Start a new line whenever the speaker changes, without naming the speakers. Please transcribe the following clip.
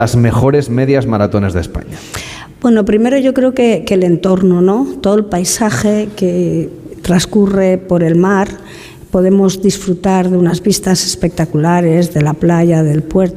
las mejores medias maratones de España?
Bueno, primero yo creo que el entorno, ¿no? Todo el paisaje que transcurre por el mar, podemos disfrutar de unas vistas espectaculares de la playa, del puerto.